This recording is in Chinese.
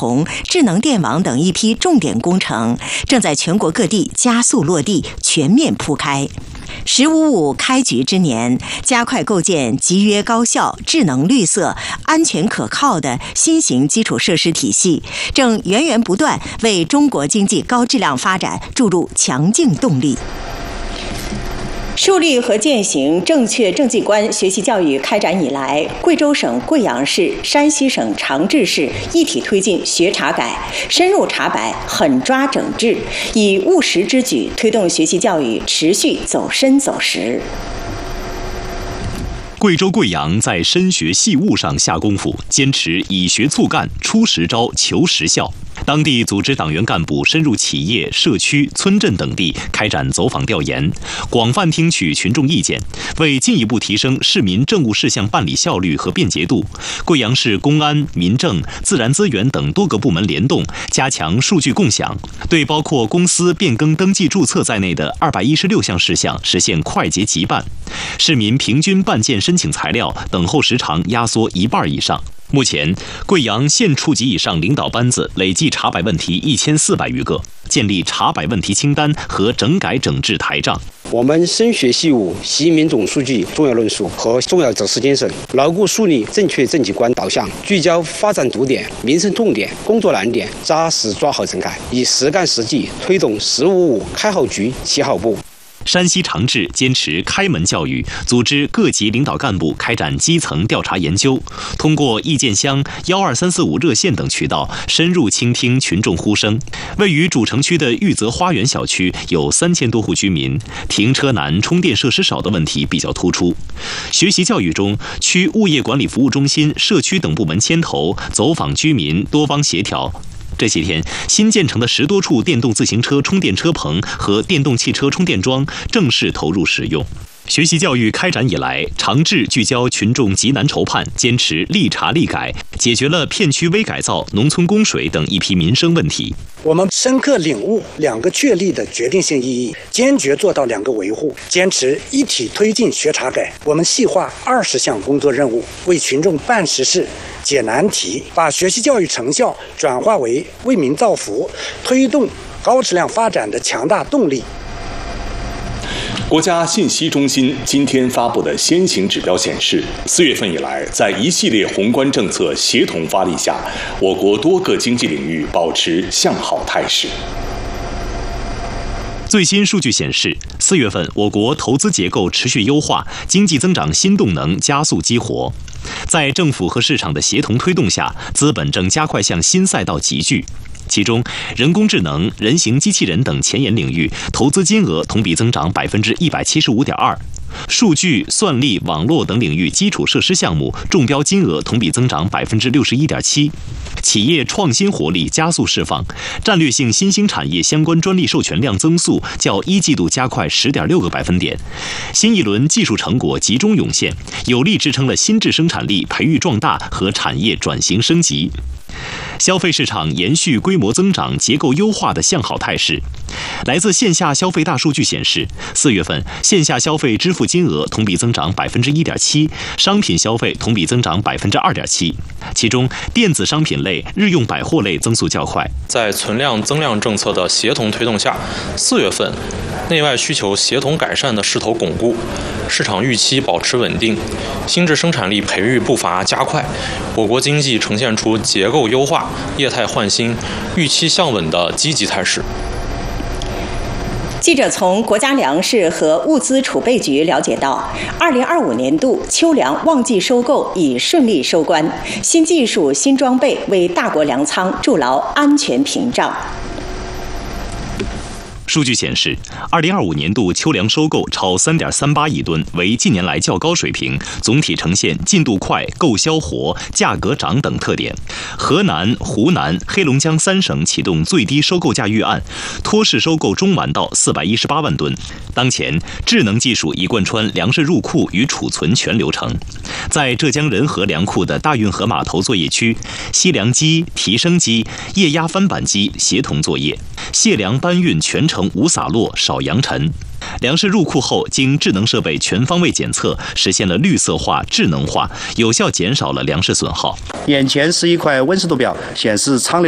洪、智能电网等一批重点工程，正在全国各地加速落地，全面铺开。“15+5”开局之年，加快构建集约高效、智能绿色、安全可靠的新型基础设施体系，正源源不断为中国经济高质量发展注入强劲动力。树立和践行正确政绩观学习教育开展以来，贵州省贵阳市、山西省长治市一体推进学查改，深入查白，狠抓整治，以务实之举推动学习教育持续走深走实。 贵州贵阳在深学细务上下功夫，坚持以学促干、出实招、求实效。当地组织党员干部深入企业、社区、村镇等地开展走访调研，广泛听取群众意见，为进一步提升市民政务事项办理效率和便捷度，贵阳市公安、民政、自然资源等多个部门联动，加强数据共享，对包括公司变更登记注册在内的216项事项实现快捷急办，市民平均办件申请材料等候时长压缩1半以上。目前，贵阳县处级以上领导班子累计查摆问题1400余个，建立查摆问题清单和整改整治台账。 我们深学细务，习民总书记重要论述和重要指示精神，牢固树立正确政绩观导向，聚焦发展堵点、民生痛点、工作难点，扎实抓好整改，以实干实际推动“15+5”开好局、起好步。 山西长治坚持开门教育，组织各级领导干部开展基层调查研究，通过意见箱、12345热线等渠道深入倾听群众呼声。位于主城区的玉泽花园小区有3000多户居民，停车难、充电设施少的问题比较突出。学习教育中，区物业管理服务中心、社区等部门牵头走访居民，多方协调。这些天，新建成的10多处电动自行车充电车棚和电动汽车充电桩正式投入使用。学习教育开展以来，长治聚焦群众急难愁盼，坚持立查立改，解决了片区微改造、农村供水等一批民生问题。 我们深刻领悟2个确立的决定性意义，坚决做到2个维护，坚持一体推进学查改。我们细化20项工作任务，为群众办实事、解难题，把学习教育成效转化为为民造福、推动高质量发展的强大动力。 国家信息中心今天发布的先行指标显示，4月份以来，在一系列宏观政策协同发力下，我国多个经济领域保持向好态势。 最新数据显示，4月份我国投资结构持续优化，经济增长新动能加速激活。在政府和市场的协同推动下，资本正加快向新赛道集聚。其中，人工智能、人形机器人等前沿领域投资金额同比增长175.2%，数据、算力、网络等领域基础设施项目中标金额同比增长61.7%。企业创新活力加速释放，战略性新兴产业相关专利授权量增速较1季度加快10.6个百分点。新一轮技术成果集中涌现，有力支撑了新质生产力培育壮大和产业转型升级。消费市场延续规模增长、结构优化的向好态势。来自线下消费大数据显示，4月份线下消费支付金额同比增长1.7%，商品消费同比增长2.7%。其中，电子商品类、日用百货类增速较快。 在存量增量政策的协同推动下，4月份内外需求协同改善的势头巩固，市场预期保持稳定，新质生产力培育步伐加快，我国经济呈现出结构优化、业态换新、预期向稳的积极态势。 记者从国家粮食和物资储备局了解到，2025年度秋粮旺季收购已顺利收官，新技术、新装备为大国粮仓筑牢安全屏障。 数据显示，2025年度秋粮收购超3.38亿吨，为近年来较高水平，总体呈现进度快、购销活、价格涨等特点。河南、湖南、黑龙江3省启动最低收购价预案，托市收购中完到418万吨。当前，智能技术已贯穿粮食入库与储存全流程。在浙江仁和粮库的大运河码头作业区，吸粮机、提升机、液压翻板机协同作业，卸粮搬运全程无洒落、少扬尘。粮食入库后，经智能设备全方位检测，实现了绿色化、智能化，有效减少了粮食损耗。 眼前是一块温湿度表，显示仓内